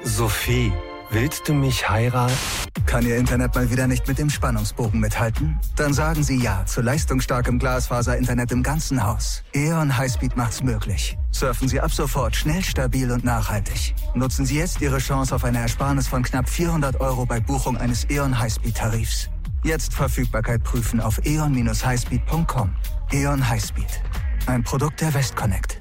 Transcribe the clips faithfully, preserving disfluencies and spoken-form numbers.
Sophie, willst du mich heiraten? Kann Ihr Internet mal wieder nicht mit dem Spannungsbogen mithalten? Dann sagen Sie ja zu leistungsstarkem Glasfaser-Internet im ganzen Haus. E O N Highspeed macht's möglich. Surfen Sie ab sofort schnell, stabil und nachhaltig. Nutzen Sie jetzt Ihre Chance auf eine Ersparnis von knapp vierhundert Euro bei Buchung eines E O N Highspeed-Tarifs. Jetzt Verfügbarkeit prüfen auf e o n dash highspeed punkt com. E O N Highspeed. Ein Produkt der Westconnect.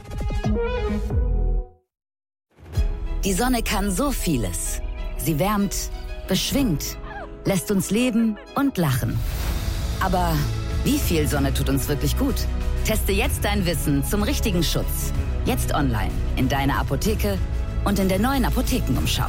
Die Sonne kann so vieles. Sie wärmt, beschwingt, lässt uns leben und lachen. Aber wie viel Sonne tut uns wirklich gut? Teste jetzt dein Wissen zum richtigen Schutz. Jetzt online, in deiner Apotheke und in der neuen Apothekenumschau.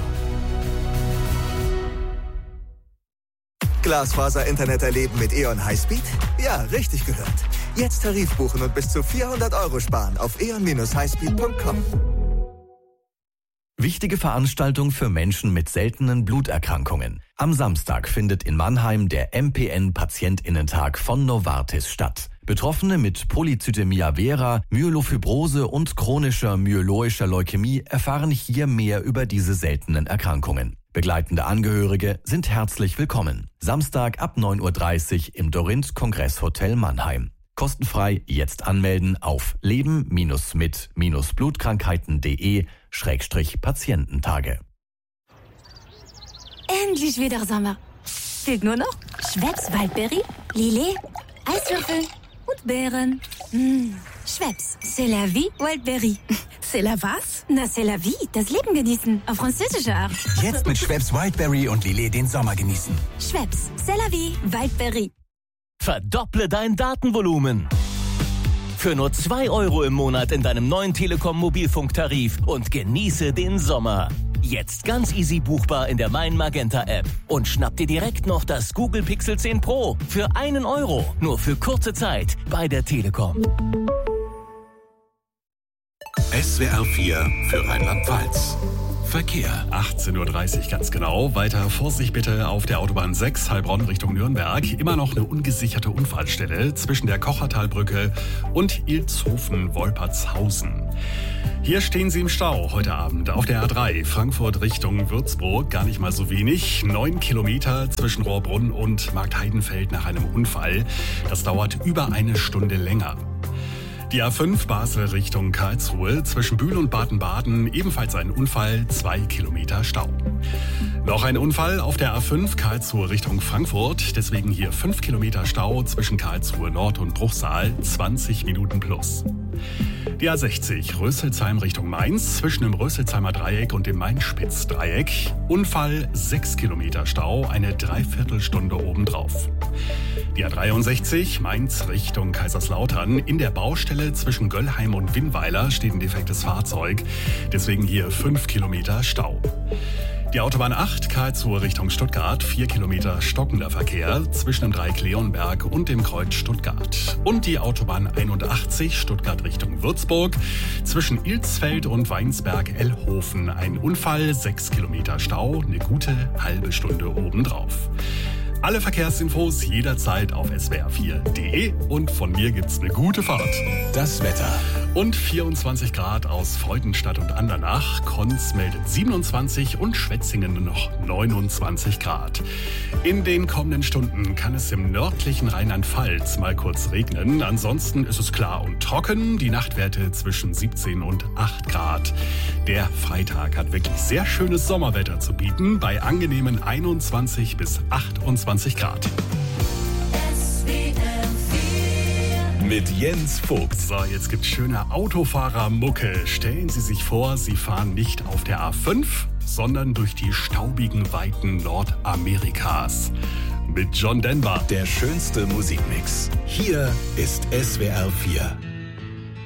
Glasfaser-Internet erleben mit E O N Highspeed? Ja, richtig gehört. Jetzt Tarif buchen und bis zu vierhundert Euro sparen auf e o n dash highspeed punkt com. Wichtige Veranstaltung für Menschen mit seltenen Bluterkrankungen. Am Samstag findet in Mannheim der M P N-Patientinnentag von Novartis statt. Betroffene mit Polycythemia vera, Myelofibrose und chronischer myeloischer Leukämie erfahren hier mehr über diese seltenen Erkrankungen. Begleitende Angehörige sind herzlich willkommen. Samstag ab neun Uhr dreißig im Dorint Kongresshotel Mannheim. Kostenfrei jetzt anmelden auf leben-mit-blutkrankheiten.de Schrägstrich Patiententage. Endlich wieder Sommer. Fehlt nur noch Schweppes Waldbeere, Lillet, Eiswürfel und Beeren. Mmh. Schweppes, c'est la vie, Wildberry. C'est la was? Na, c'est la vie, das Leben genießen. Auf französische Art. Jetzt mit Schweppes Wildberry und Lillet den Sommer genießen. Schweppes, c'est la vie, Wildberry. Verdopple dein Datenvolumen. Für nur zwei Euro im Monat in deinem neuen Telekom-Mobilfunktarif und genieße den Sommer. Jetzt ganz easy buchbar in der Mein Magenta App. Und schnapp dir direkt noch das Google Pixel zehn Pro für einen Euro. Nur für kurze Zeit bei der Telekom. S W R vier für Rheinland-Pfalz. Verkehr. achtzehn Uhr dreißig ganz genau. Weiter Vorsicht bitte auf der Autobahn sechs Heilbronn Richtung Nürnberg. Immer noch eine ungesicherte Unfallstelle zwischen der Kochertalbrücke und Ilshofen-Wolpertshausen. Hier stehen Sie im Stau heute Abend auf der A drei Frankfurt Richtung Würzburg. Gar nicht mal so wenig. Neun Kilometer zwischen Rohrbrunn und Marktheidenfeld nach einem Unfall. Das dauert über eine Stunde länger. Die A fünf Basel Richtung Karlsruhe, zwischen Bühl und Baden-Baden ebenfalls ein Unfall, zwei Kilometer Stau. Noch ein Unfall auf der A fünf Karlsruhe Richtung Frankfurt, deswegen hier fünf Kilometer Stau zwischen Karlsruhe Nord und Bruchsal, zwanzig Minuten plus. Die A sechzig Rösselsheim Richtung Mainz, zwischen dem Rösselsheimer Dreieck und dem Main-Spitz-Dreieck, Unfall, sechs Kilometer Stau, eine Dreiviertelstunde obendrauf. Die A dreiundsechzig Mainz Richtung Kaiserslautern, in der Baustelle zwischen Göllheim und Winnweiler steht ein defektes Fahrzeug, deswegen hier fünf Kilometer Stau. Die Autobahn acht Karlsruhe Richtung Stuttgart, vier Kilometer stockender Verkehr zwischen dem Dreieck Leonberg und dem Kreuz Stuttgart. Und die Autobahn einundachtzig Stuttgart Richtung Würzburg, zwischen Ilsfeld und Weinsberg-Ellhofen ein Unfall, sechs Kilometer Stau, eine gute halbe Stunde obendrauf. Alle Verkehrsinfos jederzeit auf s w r vier punkt d e und von mir gibt's eine gute Fahrt. Das Wetter. Und vierundzwanzig Grad aus Freudenstadt und Andernach. Konz meldet siebenundzwanzig und Schwetzingen nur noch neunundzwanzig Grad. In den kommenden Stunden kann es im nördlichen Rheinland-Pfalz mal kurz regnen. Ansonsten ist es klar und trocken. Die Nachtwerte zwischen siebzehn und acht Grad. Der Freitag hat wirklich sehr schönes Sommerwetter zu bieten. Bei angenehmen einundzwanzig bis achtundzwanzig Grad. Mit Jens Vogt. So, jetzt gibt's schöne Autofahrermucke. Stellen Sie sich vor, Sie fahren nicht auf der A fünf, sondern durch die staubigen Weiten Nordamerikas. Mit John Denver. Der schönste Musikmix. Hier ist S W R vier.